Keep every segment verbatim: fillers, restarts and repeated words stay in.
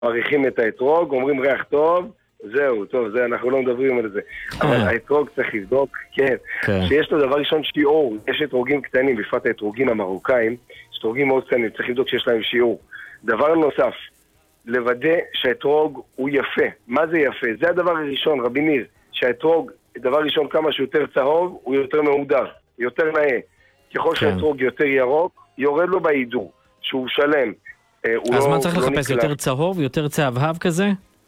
מעריכים את האתרוג, אומרים ריח טוב, זהו, טוב, זה, אנחנו לא מדברים על זה. אבל האתרוג צריך לבדוק, כן, שיש לו דבר ראשון שיעור, יש אתרוגים קטנים, בפרט האתרוגים המרוקאים, יש אתרוגים מאוד קטנים, צריך לבדוק שיש להם שיעור. דבר נוסף, לוודא שהאתרוג הוא יפה. מה זה יפה? זה הדבר הראשון, רבי ניר, שהאתרוג, דבר ראשון כמה שיותר צהוב, הוא יותר מעודר, יותר נאה. ככל שהאתרוג יותר ירוק, יורד לו בהידור, שהוא שלם. אז מה צריך לחפש? יותר צהוב? יותר צהבהב כזה?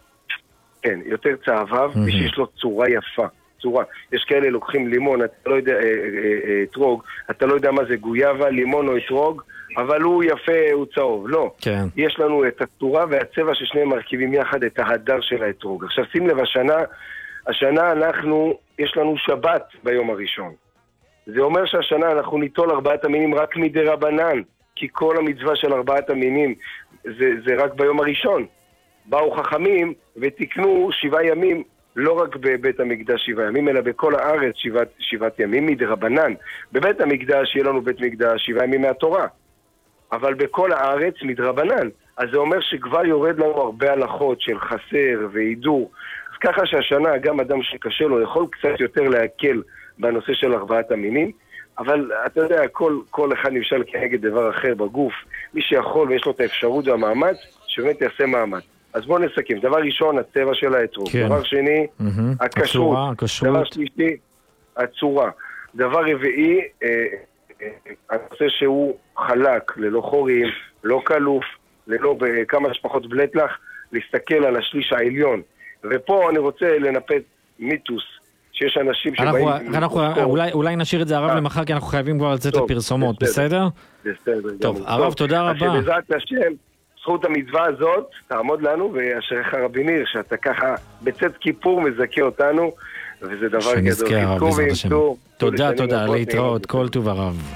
כן, יותר צהבהב, ושיש לו צורה יפה. צורה. יש כאלה לוקחים לימון, אתה לא יודע, אתרוג, אתה לא יודע מה זה גויאבה, לימון או אתרוג, אבל הוא יפה, הוא צהוב. לא. כן. יש לנו את הצורה והצבע ששניהם מרכיבים יחד את ההדר של האתרוג. עכשיו שים לב, השנה, השנה אנחנו, יש לנו שבת ביום הראשון. זה אומר שהשנה אנחנו ניטול ארבעת המינים רק מדי רבנן, כי כל המצווה של ארבעת המינים זה, זה רק ביום הראשון. באו חכמים ותקנו שבעה ימים, לא רק בבית המקדש שבעה ימים, אלא בכל הארץ שבעת, שבעת ימים מדי רבנן. בבית המקדש יהיה לנו בית מקדש שבעה ימים מהתורה, אבל בכל הארץ מדי רבנן. אז זה אומר שכבר יורד לנו הרבה הלכות של חסר והידור. אז ככה שהשנה גם אדם שקשה לו יכול קצת יותר להקל בנושא של ארבעת המינים, אבל אתה יודע, כל, כל אחד נמשל כנגד דבר אחר בגוף. מי שיכול ויש לו את האפשרות והמאמץ, שבאמת יעשה מאמץ. אז בואו נסכם. דבר ראשון, הצבע של האתרוג. כן. דבר שני, Mm-hmm. הכשרות. הצורה, הכשרות. דבר שלישי, הצורה. דבר רביעי, אה, אה, הנושא שהוא חלק, ללא חורים, לא קלוף, ללא כמה שפחות בלטלח, להסתכל על השליש העליון. ופה אני רוצה לנפץ מיתוס, שיש אנשים שבאים... אנחנו, אולי, אולי נשאיר את זה הרב למחר, כי אנחנו חייבים כבר לצאת לפרסומות, בסדר? בסדר. טוב, הרב, תודה רבה. שבעזרת השם, זכות המצווה הזאת תעמוד לנו, ואשריך רבי ניר, שאתה ככה בצאת כיפור מזכה אותנו, וזה דבר גדול. שנזכה הרב, בעזרת השם. תודה, תודה, להתראות, כל טוב הרב.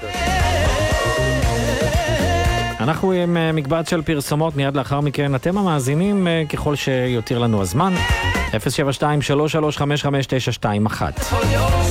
אנחנו עם מקבץ של פרסומות, מיד לאחר מכן אתם המאזינים, ככל שיותיר לנו הזמן. אפס שבע שתיים שלוש שלוש חמש חמש תשע שתיים אחת